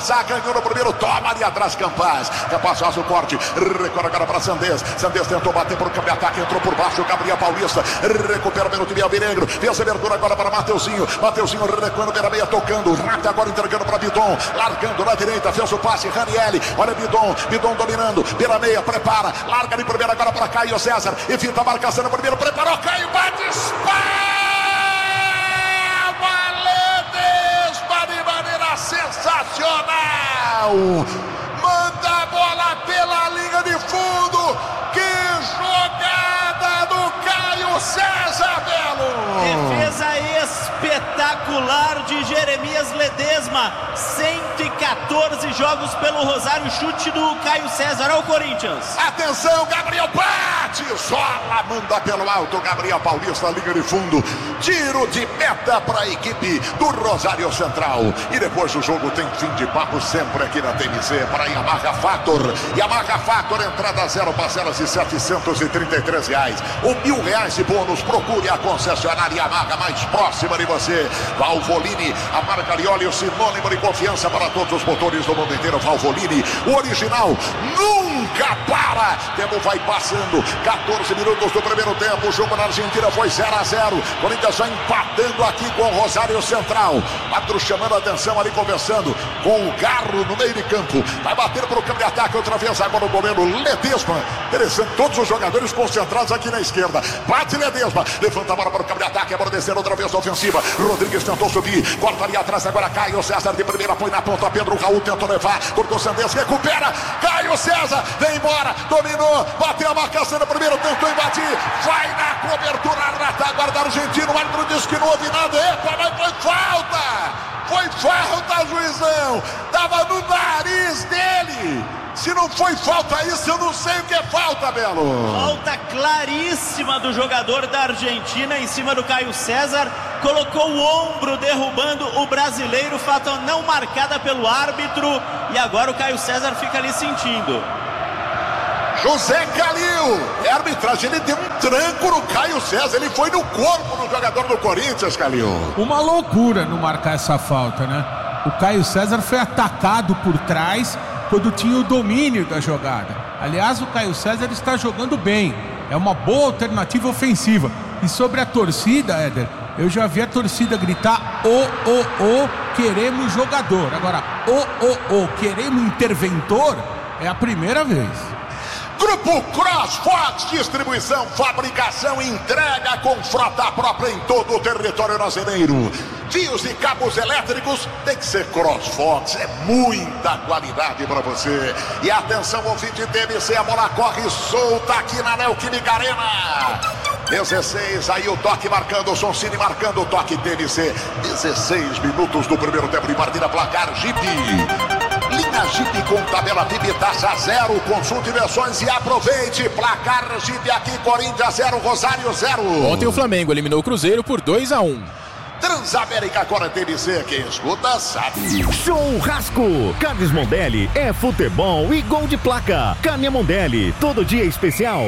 Ganhou no primeiro, toma ali atrás Campaz faz o corte, recorre agora para Sandez tentou bater por campo de ataque, entrou por baixo, Gabriel Paulista, recupera o minuto de Alvinegro, fez a abertura agora para Mateuzinho recuando pela meia, tocando, Rata agora entregando para Bidon, largando na direita, fez o passe, Ranieri, olha Bidon dominando, pela meia, prepara, larga de primeira agora para Caio César, evita a marcação no primeiro, preparou, Caio, bate, sensacional, manda a bola pela linha de fundo, que jogada do Caio César, Belo! Defesa espetacular de Jeremias Ledesma, 114 jogos pelo Rosário, chute do Caio César ao Corinthians. Atenção, Gabriel bate, sola, manda pelo alto, Gabriel Paulista, linha de fundo, tiro de meta para a equipe do Rosário Central. E depois o jogo tem fim de papo sempre aqui na TMC para Yamaha Factor. Yamaha Factor, entrada 0, parcelas de R$733. Ou R$1.000 de bônus. Procure a concessionária Yamaha mais próxima de você. Valvoline, a marca de óleo sinônimo de confiança para todos os motores do mundo inteiro. Valvoline, o original nunca para. Tempo vai passando, 14 minutos do primeiro tempo. O jogo na Argentina foi 0-0. Corinthians já empatando aqui com o Rosário Central. Padro chamando a atenção ali, conversando com o Garro no meio de campo. Vai bater para o campo de ataque outra vez agora o goleiro Ledesma. Interessante, todos os jogadores concentrados aqui na esquerda. Bate Ledesma, levanta a bola para o campo de ataque, agora descer outra vez na ofensiva. Rodrigues tentou subir, corta ali atrás agora Caio César de primeira, põe na ponta, Pedro Raul tentou levar, cortou Sandez, recupera, Caio César, vem embora, dominou, bateu a marcação no primeiro, tentou invadir, vai na cobertura, retaguarda argentino, o árbitro disse que não houve nada, epa, mas foi falta! Foi falta, juizão! Tava no nariz dele! Se não foi falta isso, eu não sei o que é falta, Belo! Falta claríssima do jogador da Argentina em cima do Caio César. Colocou o ombro derrubando o brasileiro. Falta não marcada pelo árbitro. E agora o Caio César fica ali sentindo. José Calil, a arbitragem, ele deu um tranco no Caio César, ele foi no corpo do jogador do Corinthians, Calil. Uma loucura não marcar essa falta, né? O Caio César foi atacado por trás quando tinha o domínio da jogada. Aliás, o Caio César está jogando bem, é uma boa alternativa ofensiva. E sobre a torcida, Éder, eu já vi a torcida gritar queremos jogador. Agora, queremos interventor, é a primeira vez. Grupo CrossFox, distribuição, fabricação e entrega com frota própria em todo o território brasileiro. Fios e cabos elétricos tem que ser CrossFox, é muita qualidade para você. E atenção, ouvinte TMC, a bola corre solta aqui na Neoquímica Arena. 16, aí o toque marcando, o Soncini marcando o toque TMC. 16 minutos do primeiro tempo de partida, placar Jeep. Linha Jeep com tabela FIB, taxa 0, consulte versões e aproveite. Placar Jeep aqui, Corinthians 0, Rosário 0. Ontem o Flamengo eliminou o Cruzeiro por 2-1. Transamérica agora TMC, quem escuta sabe. Churrasco, Carnes Mondelli é futebol e gol de placa. Carne Mondelli, todo dia especial.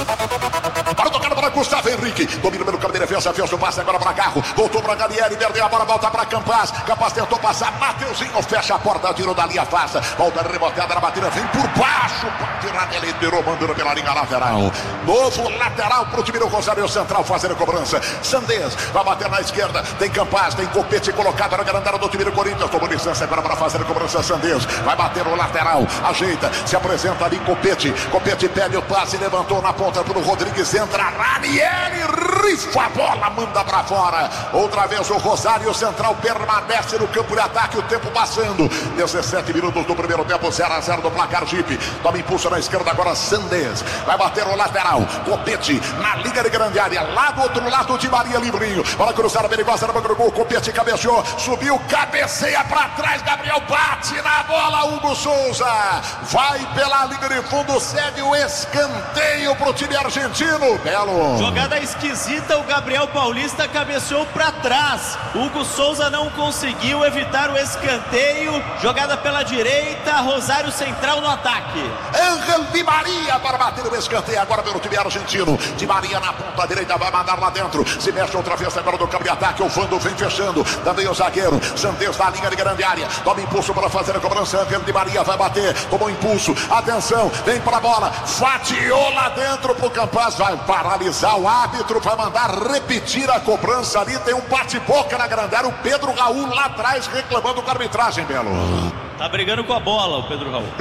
Para tocar para Gustavo Henrique, domina pelo campo de defesa, fez o passe agora para Carro, voltou para Ganieri, perdeu a bola, volta para Campaz, Campaz tentou passar, Mateuzinho fecha a porta, tirou dali, afasta, volta rebotada na batida, vem por baixo, ele tirou, mandando pela linha lateral, novo lateral para o time do Rosário Central fazendo a cobrança, Sandez vai bater na esquerda, tem Campaz, tem Copete colocado na grandada do time do Corinthians, tomou licença agora para fazer a cobrança, Sandez vai bater no lateral, ajeita, se apresenta ali Copete pede o passe, levantou na ponta para o Rodrigues, entra Ranieri, rifa a bola, manda pra fora. Outra vez o Rosário Central permanece no campo de ataque, o tempo passando. 17 minutos do primeiro tempo, 0-0 do placar Jeep. Toma impulso na esquerda agora, Sandez. Vai bater o lateral. Copete na liga de grande área. Lá do outro lado de Maria Livrinho. Para cruzar a perigosa no banco do gol. Copete cabeceou, subiu, cabeceia pra trás. Gabriel bate na bola. bola, Hugo Souza vai pela linha de fundo, cede o escanteio pro time argentino. Belo. Jogada esquisita, o Gabriel Paulista cabeceou para trás. Hugo Souza não conseguiu evitar o escanteio. Jogada pela direita, Rosário Central no ataque. Ángel Di Maria para bater o escanteio agora pelo time argentino. Di Maria na ponta direita vai mandar lá dentro. Se mexe outra vez agora do campo de ataque. O Vando vem fechando. Também o zagueiro Santos na linha de grande área. Toma impulso para fazer a cobrança. Ángel Di Maria vai bater. Tomou impulso. Atenção, vem para a bola. Fatiou lá dentro pro Campas. Vai paralisar o árbitro. Vai mandar repetir a cobrança ali. Tem um bate-boca na grande área. O Pedro Raul lá atrás reclamando com a arbitragem, Belo. Tá brigando com a bola o Pedro Raul.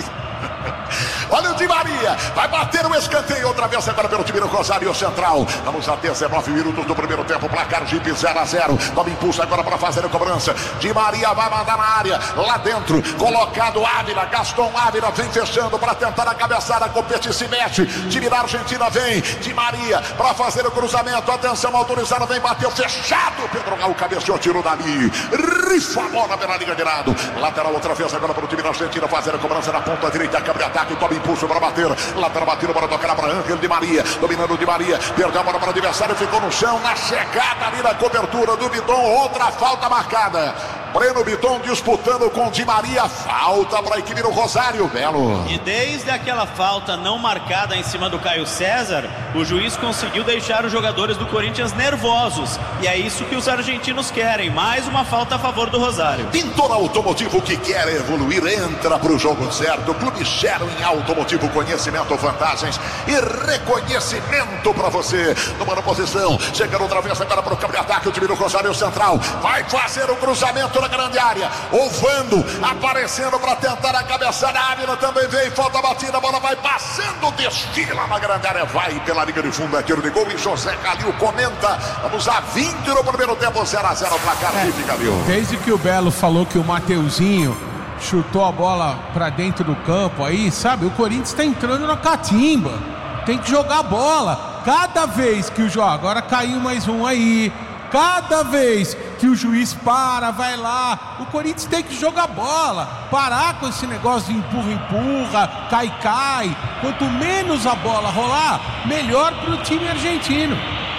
Olha o Di Maria, vai bater o escanteio outra vez agora pelo time do Rosário Central. Vamos a 19 minutos do primeiro tempo, placar Jeep 0-0. Toma impulso agora para fazer a cobrança. Di Maria vai mandar na área, lá dentro, colocado Ávila, Gaston Ávila vem fechando para tentar a cabeçada, compete, se mexe. Time da Argentina vem, Di Maria para fazer o cruzamento. Atenção, autorizada, vem, bateu, fechado. Pedro Raul cabeceou, tirou dali. Rifa a bola pela linha de lado. Lateral outra vez agora para o time da Argentina fazer a cobrança na ponta direita, câmbio de ataque, toma impulso para bater, lateral batido para tocar para Ángel Di Maria, dominando Di Maria, perdeu a bola para o adversário, ficou no chão, na chegada ali na cobertura do Biton, outra falta marcada. Breno Biton disputando com Di Maria, falta para a equipe do Rosário, Belo. E desde aquela falta não marcada em cima do Caio César, o juiz conseguiu deixar os jogadores do Corinthians nervosos, e é isso que os argentinos querem, mais uma falta a favor do Rosário. Pintor Automotivo, que quer evoluir, entra para o jogo certo. Clube Sherwin Automotivo, conhecimento, vantagens e reconhecimento para você. Tomando posição, chegando outra vez agora para o campo de ataque, o time do Rosário Central vai fazer o cruzamento na grande área. O Vando aparecendo para tentar a cabeçada. A Ávila também veio, falta batida, a bola vai passando, desfila na grande área, vai pela linha de fundo, é tiro de gol. E José Calil comenta. Vamos a 20 no primeiro tempo, 0-0 placar. Desde que o Belo falou que o Mateuzinho chutou a bola pra dentro do campo aí, sabe? O Corinthians tá entrando na catimba. Tem que jogar a bola. Cada vez que o jogo... Agora caiu mais um aí. Cada vez que o juiz para, vai lá. O Corinthians tem que jogar bola. Parar com esse negócio de empurra, cai. Quanto menos a bola rolar, melhor pro time argentino.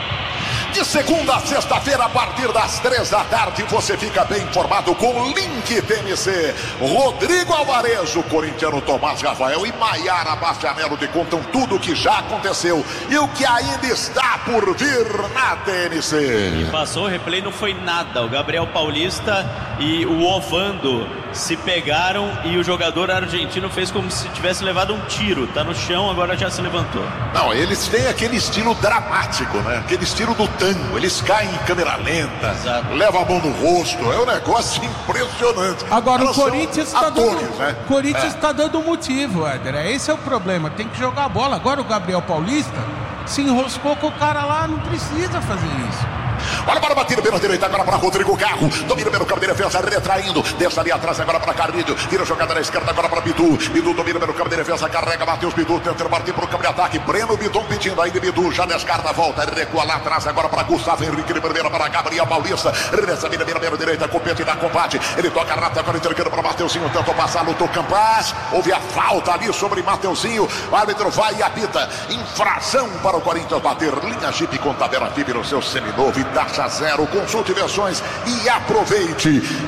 De segunda a sexta-feira, a partir das 3 da tarde, você fica bem informado com o Link TMC. Rodrigo Alvarez, o corintiano Tomás Rafael e Maiara Bastianello te contam tudo o que já aconteceu e o que ainda está por vir na TMC. E passou o replay, não foi nada. O Gabriel Paulista e o Ovando se pegaram e o jogador argentino fez como se tivesse levado um tiro. Tá no chão, agora já se levantou. Não, eles têm aquele estilo dramático, né? Aquele estilo do tango. Eles caem em câmera lenta, exato, levam a mão no rosto. É um negócio impressionante. Agora o Corinthians está dando, né? Corinthians está dando motivo, Éder. Esse é o problema. Tem que jogar a bola. Agora o Gabriel Paulista se enroscou com o cara lá. Não precisa fazer isso. Olha para a batida pela direita agora para Rodrigo Carro. Domina pelo campo de defesa, retraindo. Desce ali atrás agora para Carrilho. Tira a jogada na esquerda agora para Bidu. Bidu domina pelo campo de defesa, carrega, Matheus Bidu. Tenta partir para o campo de ataque. Breno Bidu pedindo ainda. Bidu já descarta, volta. Recua lá atrás agora para Gustavo Henrique de primeira para Gabriel Paulista. Recebe na beira direita, compete da combate. Ele toca rata agora entregando para Mateuzinho. Tentou passar, lutou Campas. Houve a falta ali sobre Mateuzinho. O árbitro vai e apita. Infração para o Corinthians bater. Linha Jeep com tabela FIB no seu seminovo e taxa zero. Consulte versões e aproveite.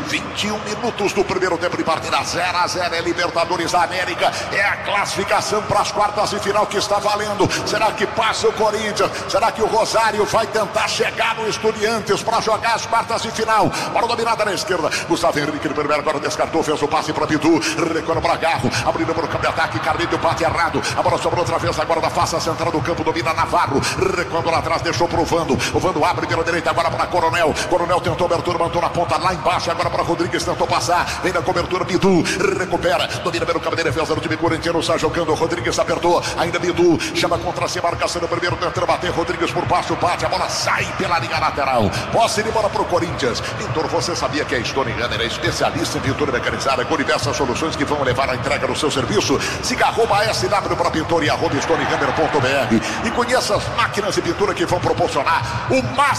21 minutos do primeiro tempo de partida, 0-0. É Libertadores da América. É a classificação para as quartas de final que está valendo. Será que passa o Corinthians? Será que o Rosário vai tentar chegar no Estudiantes para jogar as quartas de final? Para dominada na esquerda, Gustavo Henrique de primeiro agora descartou, fez o passe para Bidu, recuando para Garro, abrindo para o campo de ataque, Carlinho bate errado, a bola sobrou outra vez agora da face central do campo, domina Navarro, recuando lá atrás, deixou para o Vando. O Vando abre pela direita agora para Coronel. Coronel tentou abertura, mandou na ponta lá embaixo, agora para Rodrigues, tentou passar, vem na cobertura, Bidu recupera, domina pelo campo de defesa do time corintiano, está jogando, Rodrigues apertou, ainda Bidu, chama contra si, marcação no primeiro, tentando bater, Rodrigues por baixo, bate, a bola sai pela linha lateral, posse de bola para o Corinthians. Pintor, você sabia que a Stone Runner é especialista em pintura mecanizada com diversas soluções que vão levar a entrega do seu serviço? Siga @SW para Pintor e @StoneRunner.br e conheça as máquinas de pintura que vão proporcionar o máximo de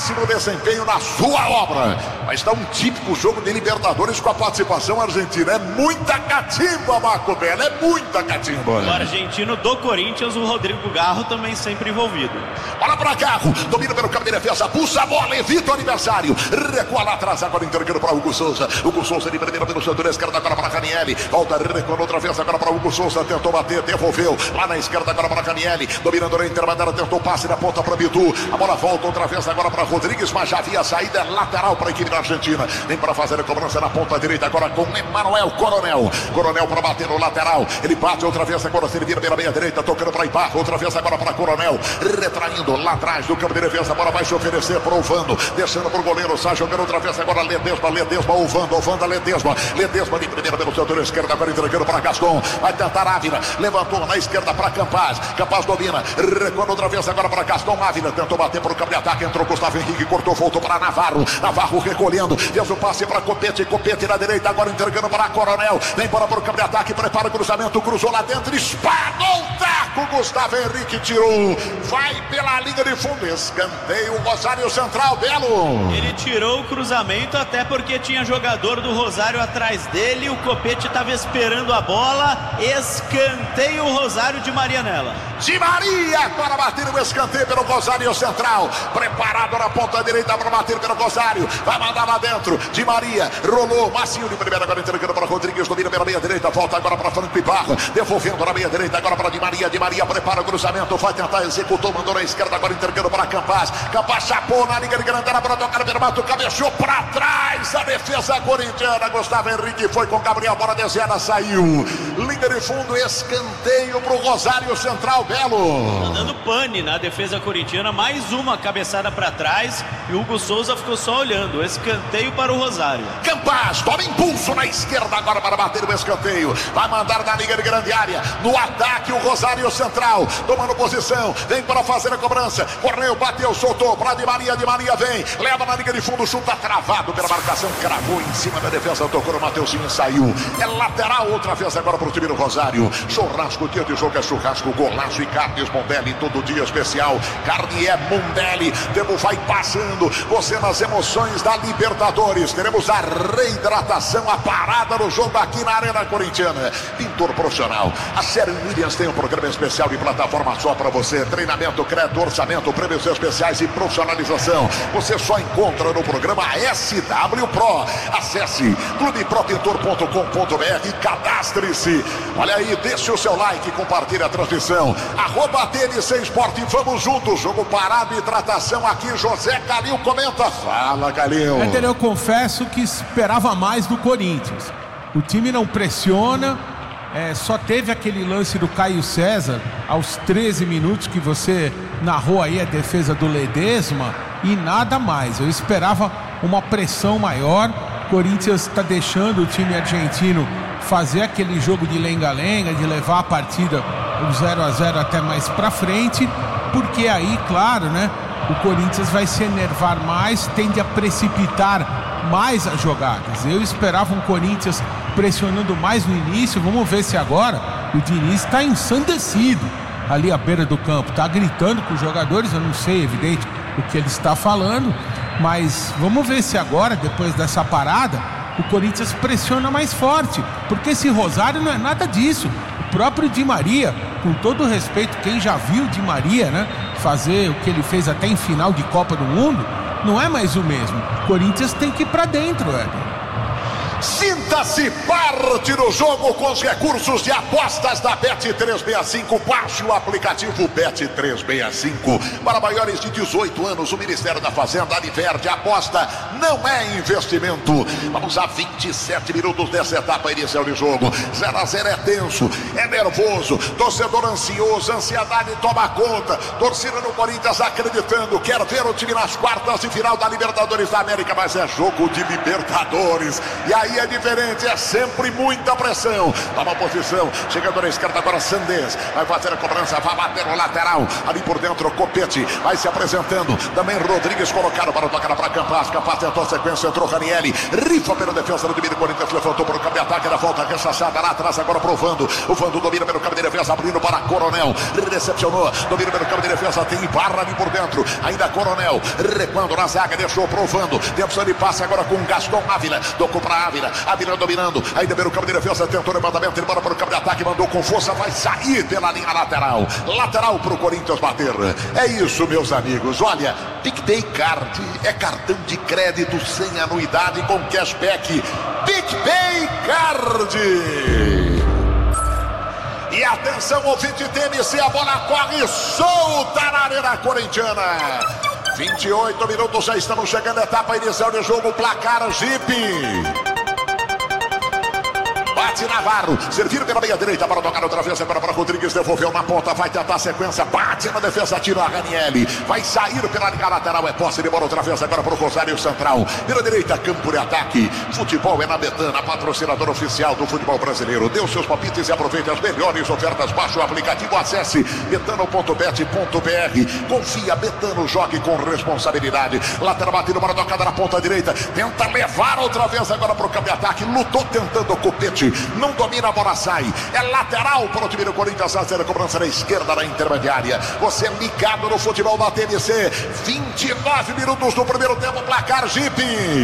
desempenho na sua obra. Mas está um típico jogo de Libertadores com a participação argentina. É muita catimba, Marco Belo, é muita catimba. O argentino do Corinthians, o Rodrigo Garro, também sempre envolvido. Bola para Garro, domina pelo campo de defesa, puxa a bola, evita o adversário, recua lá atrás, agora entregando para Hugo Souza. Hugo Souza de primeira pelo setor esquerda, agora para Ranieri. Volta, recuando outra vez agora para Hugo Souza, tentou bater, devolveu. Lá na esquerda agora para Ranieri, dominando na intermediária, tentou passe na ponta para Bidu. A bola volta outra vez agora para Rodrigues, mas já havia saída lateral para a equipe da Argentina. Vem para fazer a cobrança na ponta direita agora com Emanuel Coronel. Coronel para bater no lateral, ele bate outra vez agora, se ele vira pela meia direita, tocando para Ibarra, outra vez agora para Coronel, retraindo lá atrás do campo de defesa, a bola vai se oferecer para o Ovando, deixando para o goleiro, sai jogando outra vez agora Ledesma, Ovando a Ledesma de primeira pelo setor esquerdo, agora entregando para Gaston, vai tentar Ávila, levantou na esquerda para Campaz domina, recuando outra vez agora para Gaston, Ávila tentou bater para o campo de ataque, entrou Gustavo Henrique, cortou, voltou para Navarro recolhendo, fez o passe para Copete na direita, agora entregando para Coronel, vem para o campo de ataque, prepara o cruzamento, cruzou lá dentro, espadou o taco, Gustavo Henrique tirou, vai pela linha de fundo, escanteio, Rosário Central, Belo. Ele tirou o cruzamento até porque tinha jogador do Rosário atrás dele, o Copete estava esperando a bola, escanteio, Rosário de Marianella. De Maria para bater o escanteio pelo Rosário Central, preparado na ponta direita para bater pelo Rosário, vai mandar lá dentro, de Maria, rolou, Massinho de primeira, agora entregando para Rodrigues, domina pela meia direita, volta agora para Franco Ibarra, devolvendo na meia direita, agora para de Maria prepara o cruzamento, vai tentar, executou, mandou na esquerda, agora entregando para Campaz chapou na linha de grande área para tocar o Bermato, cabeceou para trás, a defesa corintiana, Gustavo Henrique foi com Gabriel, bola desviada, saiu, linha de fundo, escanteio para o Rosário Central, Belo. Tá dando pane na defesa corintiana, mais uma cabeçada para trás e o Hugo Souza ficou só olhando, escanteio para o Rosário. Campaz toma impulso na esquerda agora para bater o escanteio, vai mandar na linha de grande área, no ataque o Rosário Central, tomando posição, vem para fazer a cobrança, correu, bateu, soltou para de Maria vem, leva na linha de fundo, chuta travado pela marcação, cravou em cima da defesa, tocou no Mateuzinho, saiu, é lateral outra vez agora para o time do Rosário. Churrasco, dia de jogo é churrasco, golaço e carnes Mondelli, todo dia especial, carne é Mondelli, tempo vai passando, você nas emoções da Libertadores, teremos a reidratação, a parada no jogo aqui na Arena Corintiana, pintor profissional, a Sherwin Williams tem um programa especial de plataforma só para você, treinamento, crédito, orçamento, prêmios especiais e profissionalização, você só encontra no programa SW Pro. Acesse clubepropintor.com.br e cadastre-se. Olha aí, deixe o seu like, compartilhe a transmissão. @TNC Esporte, vamos juntos. Jogo parado e tratação aqui. José Calil comenta. Fala, Calil. Eu confesso que esperava mais do Corinthians. O time não pressiona. Só teve aquele lance do Caio César aos 13 minutos que você narrou aí a defesa do Ledesma e nada mais. Eu esperava uma pressão maior. O Corinthians está deixando o time argentino fazer aquele jogo de lenga-lenga, de levar a partida 0-0 até mais pra frente, porque aí, claro, né, o Corinthians vai se enervar mais, tende a precipitar mais as jogadas. Eu esperava um Corinthians pressionando mais no início. Vamos ver se agora o Diniz está ensandecido ali à beira do campo, está gritando com os jogadores. Eu não sei, evidente, o que ele está falando, mas vamos ver se agora, depois dessa parada, o Corinthians pressiona mais forte, porque esse Rosário não é nada disso. O próprio Di Maria, com todo respeito, quem já viu o Di Maria, né, fazer o que ele fez até em final de Copa do Mundo, não é mais o mesmo. O Corinthians tem que ir pra dentro, Éder. Sinta-se parte do jogo com os recursos de apostas da Bet365. Baixe o aplicativo Bet365. Para maiores de 18 anos, o Ministério da Fazenda adverte: aposta não é investimento. Vamos a 27 minutos dessa etapa inicial de jogo. 0-0 é tenso, é nervoso, torcedor ansioso, ansiedade toma conta, torcida no Corinthians acreditando, quer ver o time nas quartas de final da Libertadores da América, mas é jogo de Libertadores. E aí aqui é diferente, é sempre muita pressão. Toma posição, chegando na esquerda agora Sanders, vai fazer a cobrança, vai bater o lateral, ali por dentro o Copete, vai se apresentando, também Rodrigues colocado para tocar para Campas, Campas tentou a sequência, entrou Ranieri, rifa pela defesa do time Corinthians, levantou para o campo de ataque, da volta rechaçada lá atrás, agora provando, o Vandu domina pelo campo de defesa, abrindo para Coronel, recepcionou, domina pelo campo de defesa, tem Ibarra ali por dentro, ainda Coronel, recuando na zaga, deixou provando, tem opção de passe agora com Gaston Ávila, tocou para Ávila dominando, ainda pelo campo de defesa, tentou levantamento, embora para o campo de ataque, mandou com força, vai sair pela linha lateral para o Corinthians bater. É isso, meus amigos, olha, PicPay Card é cartão de crédito sem anuidade com cashback. PicPay Card. E atenção, ouvinte TMC, a bola corre solta na arena corintiana. 28 minutos, já estamos chegando à etapa inicial de jogo, placar Jeep. Bate Navarro, servir pela meia direita para tocar outra vez, agora para Rodrigues, devolveu na ponta, vai tentar a sequência, bate na defesa, tira a Ranieri, vai sair pela linha lateral, é posse de bola outra vez, agora para o Rosário Central, pela direita, campo de ataque, futebol é na Betana, patrocinador oficial do futebol brasileiro. Dê os seus palpites e aproveite as melhores ofertas, baixe o aplicativo, acesse betano.bet.br, confia, Betano, jogue com responsabilidade, lateral batido para a tocada na ponta direita, tenta levar outra vez agora para o campo de ataque, lutou tentando o Copete, não domina, a bola sai, é lateral para o time do Corinthians, fazer a cobrança na esquerda da intermediária. Você ligado no futebol da TMC, 29 minutos do primeiro tempo, placar Jeep.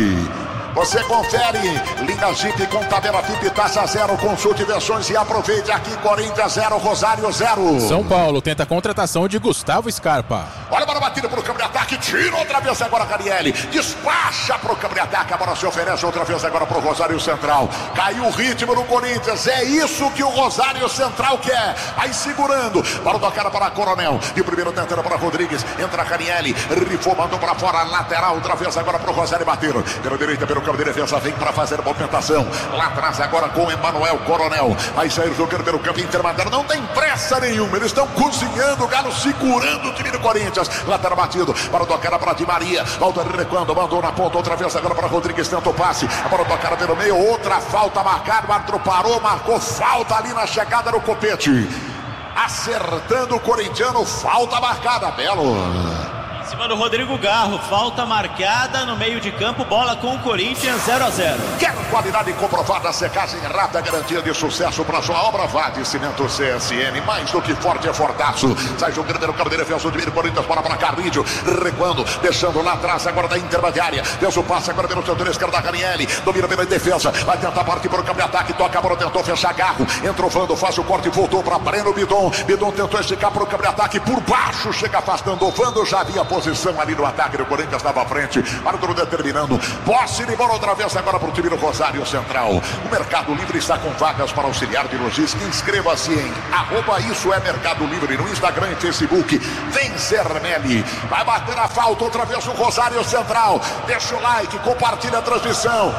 Você confere, linha Jeep com tabela FIP, taxa 0, consulte versões e aproveite aqui, Corinthians 0, Rosário 0. São Paulo tenta a contratação de Gustavo Scarpa. Olha a bola batida para o campo de ataque, tira outra vez agora Carielli, despacha para o campo de ataque, a bola se oferece outra vez agora para o Rosário Central. Caiu o ritmo no Corinthians, é isso que o Rosário Central quer. Vai segurando, para tocar para Coronel, de primeiro tentando para Rodrigues, entra Carielli, rifou, mandou para fora, lateral, outra vez agora para o Rosário bater, pela direita, pelo campo de defesa, vem para fazer a movimentação, lá atrás agora com Emanuel Coronel, vai sair jogando pelo campo intermediário, não tem pressa nenhuma, eles estão cozinhando o Galo, segurando o time do Corinthians, lateral batido, para tocar para Di Maria, volta recuando, mandou na ponta, outra vez agora para Rodrigues, tenta o passe, para tocar pelo meio, outra falta marcada, o árbitro parou, marcou falta ali na chegada do Copete, acertando o corintiano, falta marcada, Belo. Em cima do Rodrigo Garro, falta marcada no meio de campo, bola com o Corinthians, 0-0. Quer qualidade comprovada, secagem rápida, garantia de sucesso para sua obra, vá de Cimento CSN, mais do que forte é fortaço. Sai jogando pelo campo de defesa, o time do Corinthians, bola para Carrilho, recuando, deixando lá atrás agora da intermediária, fez o passe agora pelo setor esquerdo da Ranieri, domina pela defesa, vai tentar partir para o campo de ataque, toca a bola, tentou fechar Garro, entrou Vando, faz o corte, voltou para Breno Bidon, Bidon tentou esticar para o campo de ataque, por baixo, chega afastando o Vando, já havia posição ali no ataque do Corinthians, estava à frente, árbitro determinando, posse de bola outra vez agora para o time do Rosário Central. O Mercado Livre está com vagas para auxiliar de logística, inscreva-se em @isso é Mercado Livre no Instagram e Facebook. Vem Zermelli, vai bater a falta outra vez o Rosário Central, deixa o like, compartilha a transmissão,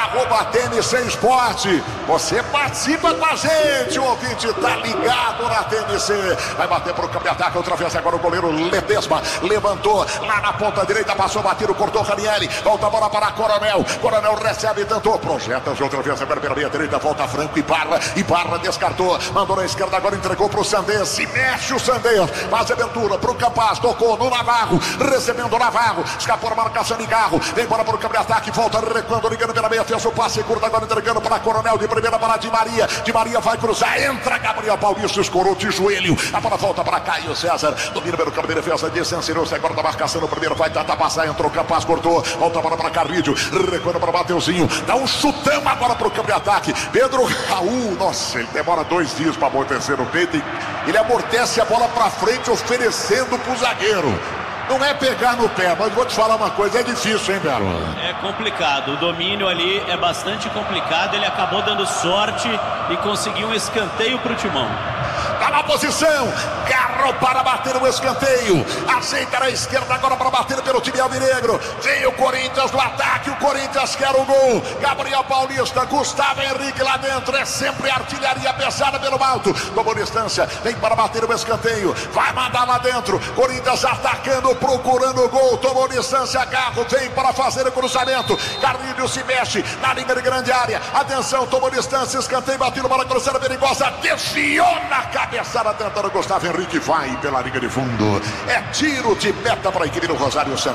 @TMC Esporte, você participa com a gente, o ouvinte tá ligado na TMC, vai bater para o campo de ataque outra vez agora o goleiro Ledesma, levantou lá na ponta direita, passou batido, cortou Ranieri, volta a bola para Coronel, Coronel recebe, tentou, projeta outra vez agora pela meia direita, volta Franco, Ibarra descartou, mandou na esquerda, agora entregou para o Sanders, se mexe o Sanders, faz abertura para o Campas, tocou no Navarro, recebendo o Navarro, escapou a marcação de Garro, vem embora para o campo de ataque, volta recuando, ligando pela meia, fez o passe curto, agora entregando para Coronel, de primeira para Di Maria vai cruzar, entra Gabriel Paulista, escorou de joelho, a bola volta para Caio César, domina pelo campo de defesa, descencerou-se agora da marcação no primeiro, vai tentar passar, entrou Campas, cortou, volta a bola para Carrilho, recuando para Mateuzinho, dá um chutão agora para o campo de ataque, Pedro Raul, nossa, ele demora 2 dias para amortecer no peito, e ele amortece a bola para frente, oferecendo para o zagueiro. Não é pegar no pé, mas vou te falar uma coisa, é difícil, hein, Belo? É complicado, o domínio ali é bastante complicado, ele acabou dando sorte e conseguiu um escanteio pro Timão. Tá na posição, Errou para bater o escanteio. Ajeita na esquerda agora para bater pelo time alvinegro. Vem o Corinthians no ataque. O Corinthians quer o gol. Gabriel Paulista, Gustavo Henrique lá dentro. É sempre artilharia pesada pelo alto. Tomou distância. Vem para bater o escanteio. Vai mandar lá dentro. Corinthians atacando, procurando o gol. Tomou distância. Garro vem para fazer o cruzamento. Carlinhos se mexe na linha de grande área. Atenção, tomou distância. Escanteio, bateu para a cruzada perigosa. Desviou na cabeçada tentando Gustavo Henrique. Vai pela linha de fundo. É tiro de meta para a equipe do Rosário Central.